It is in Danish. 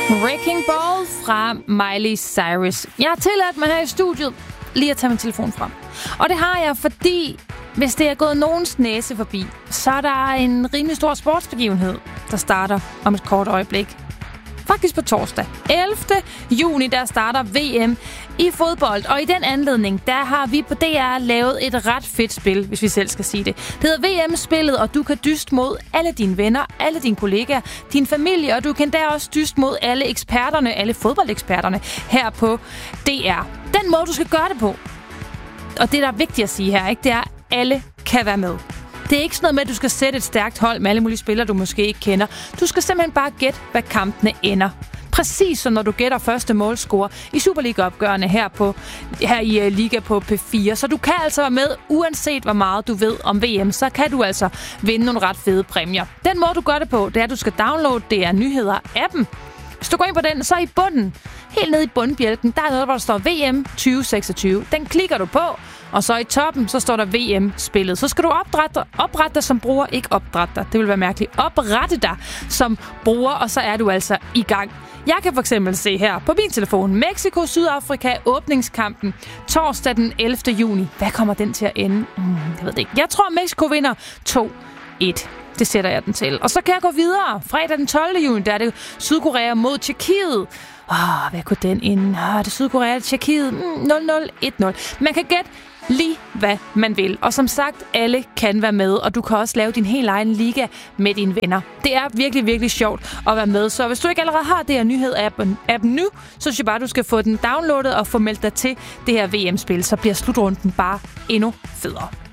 Wrecking Ball fra Miley Cyrus. Jeg har tilladt mig her i studiet lige at tage min telefon frem. Og det har jeg, fordi hvis det er gået nogens næse forbi, så er der en rimelig stor sportsbegivenhed, der starter om et kort øjeblik. Faktisk på torsdag. 11. juni, der starter VM i fodbold. Og i den anledning, der har vi på DR lavet et ret fedt spil, hvis vi selv skal sige det. Det hedder VM-spillet, og du kan dyste mod alle dine venner, alle dine kollegaer, din familie, og du kan der også dyste mod alle eksperterne, alle fodboldeksperterne her på DR. Den måde, du skal gøre det på, og det, der er vigtigt at sige her, ikke, det er, at alle kan være med. Det er ikke sådan noget med, at du skal sætte et stærkt hold med alle mulige spillere, du måske ikke kender. Du skal simpelthen bare gætte, hvad kampene ender. Præcis som når du gætter første målscorer i Superliga-opgørende her i Liga på P4. Så du kan altså være med, uanset hvor meget du ved om VM, så kan du altså vinde nogle ret fede præmier. Den måde, du gør det på, det er, at du skal downloade DR Nyheder-appen. Hvis du går ind på den, så i bunden, helt nede i bundbjælken, der er noget, hvor der står VM 2026. Den klikker du på, og så i toppen, så står der VM-spillet. Så skal du oprette dig som bruger, ikke opdrætte dig. Det vil være mærkeligt. Oprette dig som bruger, og så er du altså i gang. Jeg kan for eksempel se her på min telefon, Mexico-Sydafrika åbningskampen torsdag den 11. juni. Hvad kommer den til at ende? Jeg ved det ikke. Jeg tror, Mexico vinder 2-1. Det sætter jeg den til. Og så kan jeg gå videre. Fredag den 12. juni, der er det Sydkorea mod Tjekkiet. Hvad kunne den ende? Det er Sydkorea og Tjekkiet. 0-0-1-0. Man kan gætte lige hvad man vil. Og som sagt, alle kan være med, og du kan også lave din helt egen liga med dine venner. Det er virkelig, virkelig sjovt at være med. Så hvis du ikke allerede har det her nyhed-appen nu, så synes jeg bare, du skal få den downloadet og få meldt dig til det her VM-spil. Så bliver slutrunden bare endnu federe.